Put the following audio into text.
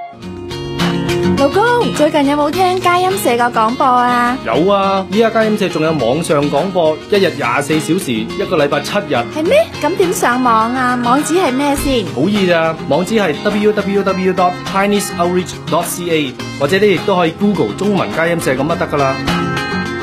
老公，最近有冇聽佳音社嘅廣播啊？ 有啊，依家佳音社仲有網上廣播，一日24小時，一個禮拜7日。 係咩？咁點上網啊？網址係咩先？ 好易咋，網址係 www.chineseoutreach.ca， 或者你亦都可以 Google 中文佳音社咁就得噶啦。